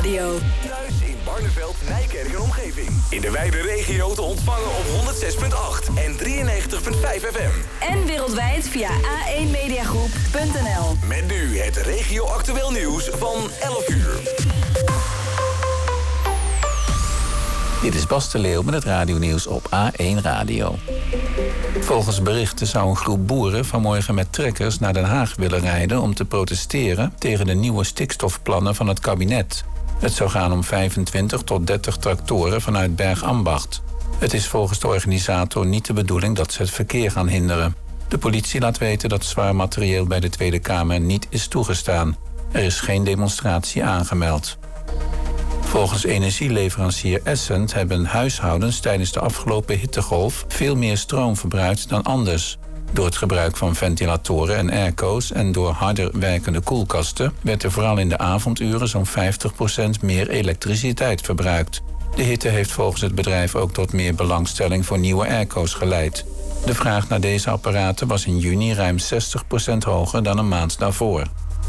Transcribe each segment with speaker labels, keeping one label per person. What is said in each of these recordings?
Speaker 1: Radio.
Speaker 2: Thuis in Barneveld, Nijkerk en omgeving. In de wijde regio te ontvangen op 106.8 en 93.5 FM.
Speaker 1: En wereldwijd via a1mediagroep.nl.
Speaker 2: Met nu het regio actueel nieuws van 11 uur.
Speaker 3: Dit is Bas de Leeuw met het radionieuws op A1 Radio. Volgens berichten zou een groep boeren vanmorgen met trekkers naar Den Haag willen rijden om te protesteren tegen de nieuwe stikstofplannen van het kabinet. Het zou gaan om 25 tot 30 tractoren vanuit Bergambacht. Het is volgens de organisator niet de bedoeling dat ze het verkeer gaan hinderen. De politie laat weten dat zwaar materieel bij de Tweede Kamer niet is toegestaan. Er is geen demonstratie aangemeld. Volgens energieleverancier Essent hebben huishoudens tijdens de afgelopen hittegolf veel meer stroom verbruikt dan anders. Door het gebruik van ventilatoren en airco's en door harder werkende koelkasten werd er vooral in de avonduren zo'n 50% meer elektriciteit verbruikt. De hitte heeft volgens het bedrijf ook tot meer belangstelling voor nieuwe airco's geleid. De vraag naar deze apparaten was in juni ruim 60% hoger dan een maand daarvoor.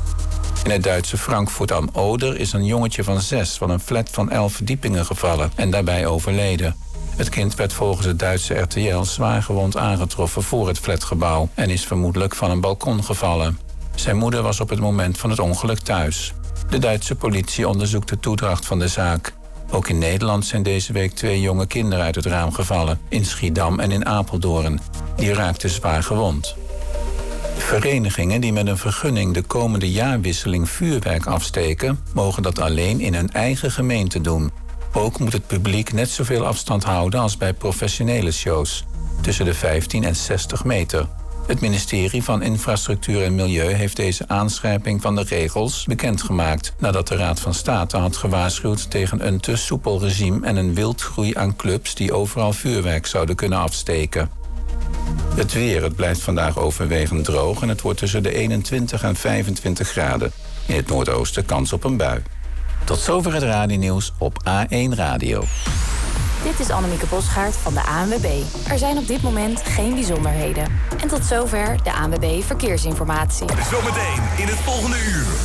Speaker 3: In het Duitse Frankfurt am Oder is een jongetje van 6 van een flat van 11 verdiepingen gevallen en daarbij overleden. Het kind werd volgens het Duitse RTL zwaargewond aangetroffen voor het flatgebouw en is vermoedelijk van een balkon gevallen. Zijn moeder was op het moment van het ongeluk thuis. De Duitse politie onderzoekt de toedracht van de zaak. Ook in Nederland zijn deze week 2 jonge kinderen uit het raam gevallen, in Schiedam en in Apeldoorn. Die raakten zwaar gewond. Verenigingen die met een vergunning de komende jaarwisseling vuurwerk afsteken, mogen dat alleen in hun eigen gemeente doen. Ook moet het publiek net zoveel afstand houden als bij professionele shows, tussen de 15 en 60 meter. Het ministerie van Infrastructuur en Milieu heeft deze aanscherping van de regels bekendgemaakt nadat de Raad van State had gewaarschuwd tegen een te soepel regime en een wildgroei aan clubs die overal vuurwerk zouden kunnen afsteken. Het weer, het blijft vandaag overwegend droog en het wordt tussen de 21 en 25 graden. In het noordoosten kans op een bui. Tot zover het radionieuws op A1 Radio.
Speaker 4: Dit is Annemieke Bosgaard van de ANWB. Er zijn op dit moment geen bijzonderheden. En tot zover de ANWB Verkeersinformatie.
Speaker 2: Zometeen in het volgende uur.